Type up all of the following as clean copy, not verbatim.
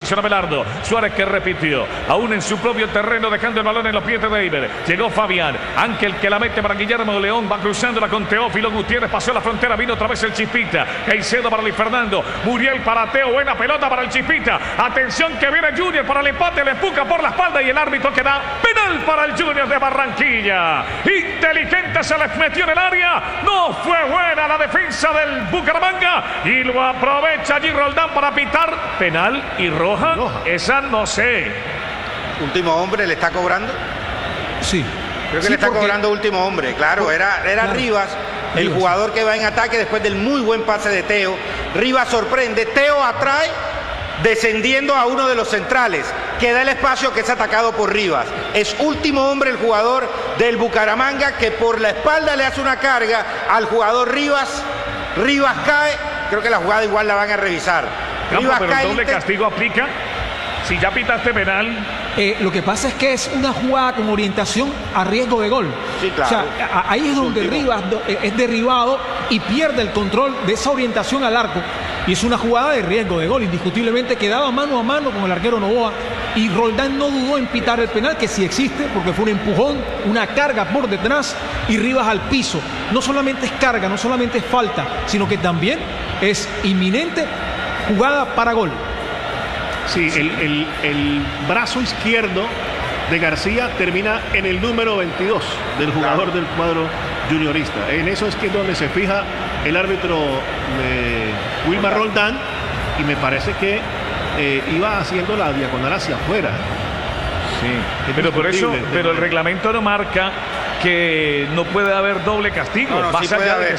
atención a Belardo. Suárez que repitió, aún en su propio terreno, dejando el balón en los pies de David. Llegó Fabián, Ángel que la mete para Guillermo León, va cruzándola con Teófilo Gutiérrez, pasó la frontera, vino otra vez el Chispita. Caicedo para Luis Fernando, Muriel para Teo, buena pelota para el Chispita. Atención que viene Junior para el empate, le empuja por la espalda y el árbitro que da penal para el Junior de Barranquilla. Inteligente, se les metió en el área, no fue buena la defensa del Bucaramanga y lo aprovecha allí Roldán para pitar penal y roja. Esa no sé. Último hombre le está cobrando. Sí. Creo que le está cobrando último hombre, claro, era Rivas, el jugador que va en ataque después del muy buen pase de Teo. Rivas sorprende, Teo atrae, descendiendo a uno de los centrales, que da el espacio, que es atacado por Rivas. Es último hombre el jugador del Bucaramanga, que por la espalda le hace una carga al jugador Rivas. Rivas cae, creo que la jugada igual la van a revisar. Rivas pero cae, el doble castigo aplica. Si ya pitaste penal. Lo que pasa es que es una jugada con orientación a riesgo de gol. Sí, claro. O sea, ahí es donde Rivas es derribado y pierde el control de esa orientación al arco. Y es una jugada de riesgo de gol. Indiscutiblemente quedaba mano a mano con el arquero Novoa. Y Roldán no dudó en pitar el penal, que sí existe, porque fue un empujón, una carga por detrás y Rivas al piso. No solamente es carga, no solamente es falta, sino que también es inminente jugada para gol. Sí, el brazo izquierdo de García termina en el número 22 del jugador del cuadro juniorista. En eso es que es donde se fija el árbitro Wilmar Roldán, y me parece que iba haciendo la diagonal hacia afuera. Sí, pero por eso, pero el reglamento no marca que no puede haber doble castigo. No, sí puede haber,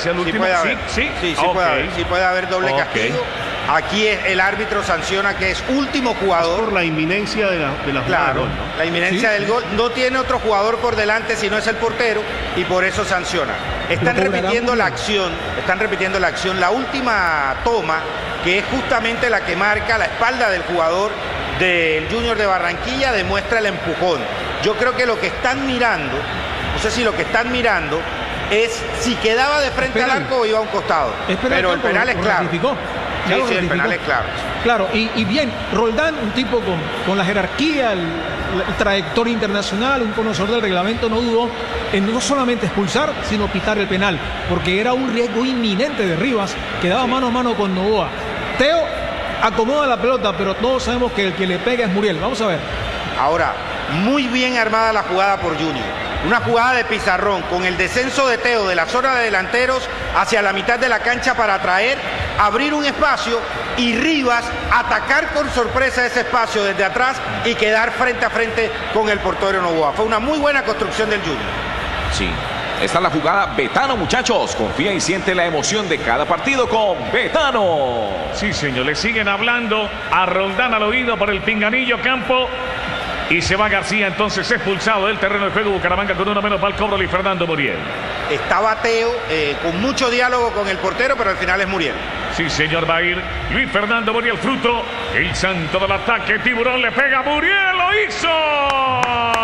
sí puede haber doble castigo. Aquí el árbitro sanciona que es último jugador. Es por la inminencia de la jugada. Claro, del gol, ¿no? La inminencia del gol. No tiene otro jugador por delante si no es el portero, y por eso sanciona. Están repitiendo la acción. La última toma, que es justamente la que marca la espalda del jugador del Junior de Barranquilla, demuestra el empujón. Yo creo que lo que están mirando, no sé si lo que están mirando es si quedaba de frente al arco o iba a un costado. Pero el penal es claro. Sí, el penal es claro. Claro, y bien, Roldán, un tipo con la jerarquía, la trayectoria internacional, un conocedor del reglamento, no dudó en no solamente expulsar, sino pitar el penal, porque era un riesgo inminente de Rivas, quedaba mano a mano con Novoa. Teo acomoda la pelota, pero todos sabemos que el que le pega es Muriel. Vamos a ver. Ahora, muy bien armada la jugada por Junior. Una jugada de pizarrón con el descenso de Teo de la zona de delanteros hacia la mitad de la cancha para atraer, abrir un espacio y Rivas atacar con sorpresa ese espacio desde atrás y quedar frente a frente con el portero Novoa. Fue una muy buena construcción del Junior. Sí, esta es la jugada Betano, muchachos. Confía y siente la emoción de cada partido con Betano. Sí, señor, le siguen hablando a Roldán al oído por el pinganillo campo. Y se va García, entonces expulsado del terreno de juego. Bucaramanga con uno menos, va al cobro Luis Fernando Muriel. Estaba Teo con mucho diálogo con el portero, pero al final es Muriel. Sí, señor, va a ir Luis Fernando Muriel, fruto. El santo del ataque, Tiburón le pega a Muriel, lo hizo.